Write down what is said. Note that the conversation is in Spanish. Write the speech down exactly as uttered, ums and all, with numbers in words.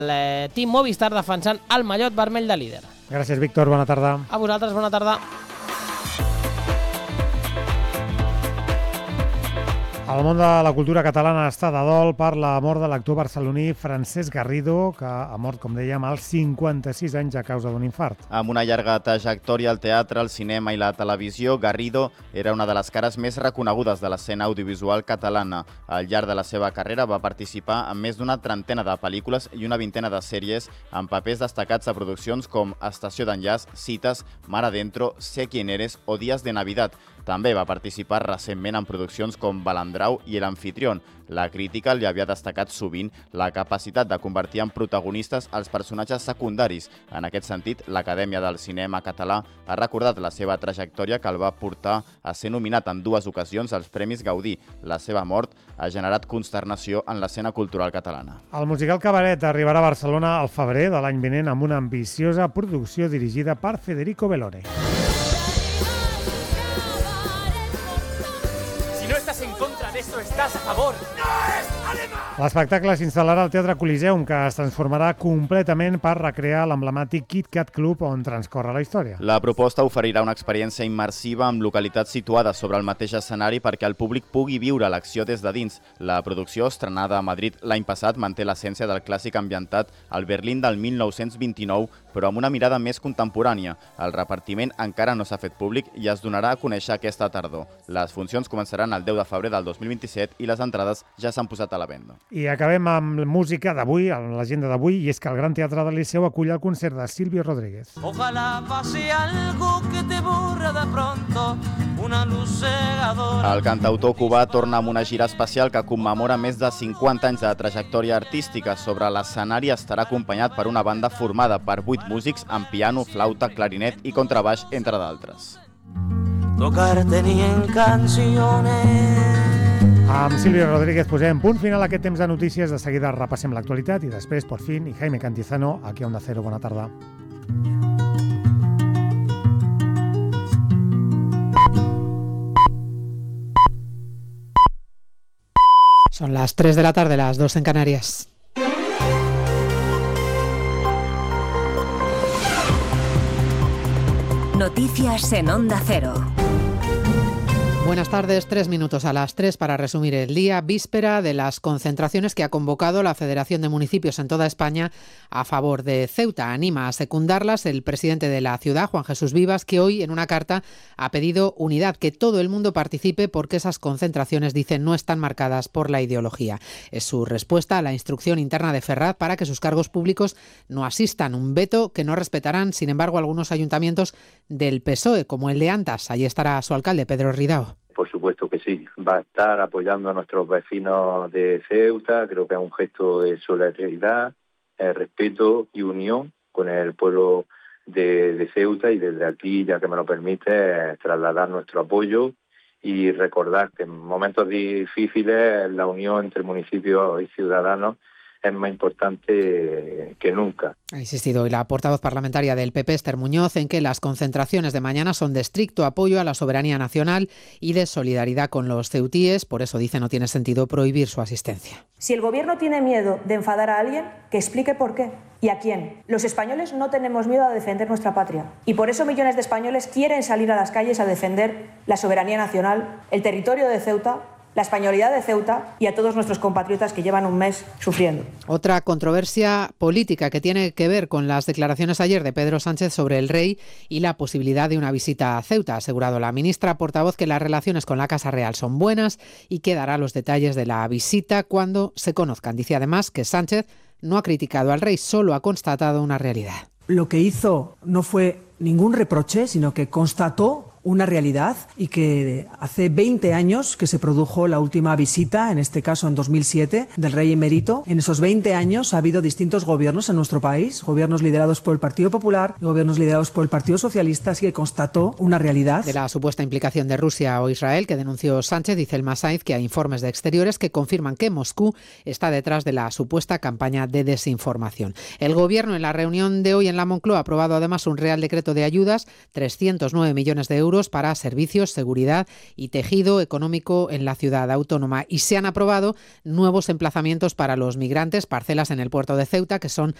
el Team Movistar defensant el mallot vermell de líder. Gràcies, Víctor. Bona tarda. A vosaltres, bona tarda. El món de la cultura catalana està de dol per la mort de l'actor barceloní Francesc Garrido, que ha mort, com dèiem, als cinquanta-sis anys a causa d'un infart. Amb una llarga trajectòria al teatre, al cinema i la televisió, Garrido era una de les cares més reconegudes de l'escena audiovisual catalana. Al llarg de la seva carrera va participar en més d'una trentena de pel·lícules i una vintena de sèries amb papers destacats a produccions com Estació d'enllaç, Cites, Mar Adentro, Sé quién eres o Días de Navidad. També va participar recentment en produccions com Balandrau i El Anfitrión. La crítica li havia destacat sovint la capacitat de convertir en protagonistes els personatges secundaris. En aquest sentit, l'Acadèmia del Cinema Català ha recordat la seva trajectòria que el va portar a ser nominat en dues ocasions als Premis Gaudí. La seva mort ha generat consternació en l'escena cultural catalana. El musical Cabaret arribarà a Barcelona al febrer de l'any vinent amb una ambiciosa producció dirigida per Federico Bellone. En contra de esto estás a favor. ¡No es alemán! L'espectacle s'instal·larà al Teatre Coliseum, que es transformarà completament per recrear l'emblemàtic Kit Kat Club on transcorre la història. La proposta oferirà una experiència immersiva amb localitats situades sobre el mateix escenari perquè el públic pugui viure l'acció des de dins. La producció, estrenada a Madrid l'any passat, manté l'essència del clàssic ambientat al Berlín del mil nou-cents vint-i-nou, però amb una mirada més contemporània. El repartiment encara no s'ha fet públic i es donarà a conèixer aquesta tardor. Les funcions començaran el deu de febrer del dos mil vint-i-set i les entrades ja s'han posat a la venda. I acabem amb música d'avui, amb l'agenda d'avui, i és que el Gran Teatre del Liceu acull el concert de Silvio Rodríguez. Ojalá pase algo que te borra de pronto, una luz cegadora. El cantautor cubà torna amb una gira especial que commemora més de cinquanta anys de trajectòria artística. Sobre l'escenari estarà acompanyat per una banda formada per vuit músics amb piano, flauta, clarinet i contrabaix, entre d'altres. Tocarte ni en canciones. Amb Silvio Rodríguez posem punt final a aquest temps de notícies. De seguida repassem l'actualitat i després, por fin, i Jaime Cantizano, aquí a Onda Cero. Bona tarda. Son las tres de la tarde, las dos en Canarias. Noticias en Onda Cero. Buenas tardes, tres minutos a las tres para resumir el día, víspera de las concentraciones que ha convocado la Federación de Municipios en toda España a favor de Ceuta. Anima a secundarlas el presidente de la ciudad, Juan Jesús Vivas, que hoy en una carta ha pedido unidad, que todo el mundo participe porque esas concentraciones, dicen, no están marcadas por la ideología. Es su respuesta a la instrucción interna de Ferraz para que sus cargos públicos no asistan, un veto que no respetarán, sin embargo, algunos ayuntamientos del P S O E, como el de Antas. Allí estará su alcalde, Pedro Ridao. Por supuesto que sí, va a estar apoyando a nuestros vecinos de Ceuta. Creo que es un gesto de solidaridad, eh, respeto y unión con el pueblo de, de Ceuta, y desde aquí, ya que me lo permite, eh, trasladar nuestro apoyo y recordar que en momentos difíciles la unión entre municipios y ciudadanos es más importante que nunca. Ha insistido hoy la portavoz parlamentaria del P P, Esther Muñoz, en que las concentraciones de mañana son de estricto apoyo a la soberanía nacional y de solidaridad con los ceutíes. Por eso, dice, no tiene sentido prohibir su asistencia. Si el gobierno tiene miedo de enfadar a alguien, que explique por qué y a quién. Los españoles no tenemos miedo a defender nuestra patria. Y por eso millones de españoles quieren salir a las calles a defender la soberanía nacional, el territorio de Ceuta, la españolidad de Ceuta y a todos nuestros compatriotas que llevan un mes sufriendo. Otra controversia política que tiene que ver con las declaraciones ayer de Pedro Sánchez sobre el rey y la posibilidad de una visita a Ceuta. Ha asegurado la ministra portavoz que las relaciones con la Casa Real son buenas y que dará los detalles de la visita cuando se conozcan. Dice además que Sánchez no ha criticado al rey, solo ha constatado una realidad. Lo que hizo no fue ningún reproche, sino que constató una realidad, y que hace veinte años que se produjo la última visita, en este caso en dos mil siete, del rey emérito. En esos veinte años ha habido distintos gobiernos en nuestro país, gobiernos liderados por el Partido Popular, gobiernos liderados por el Partido Socialista, así que constató una realidad. De la supuesta implicación de Rusia o Israel que denunció Sánchez, dice el Masaiz que hay informes de Exteriores que confirman que Moscú está detrás de la supuesta campaña de desinformación. El gobierno, en la reunión de hoy en la Moncloa, ha aprobado además un real decreto de ayudas, trescientos nueve millones de euros euros para servicios, seguridad y tejido económico en la ciudad autónoma. Y se han aprobado nuevos emplazamientos para los migrantes, parcelas en el puerto de Ceuta, que son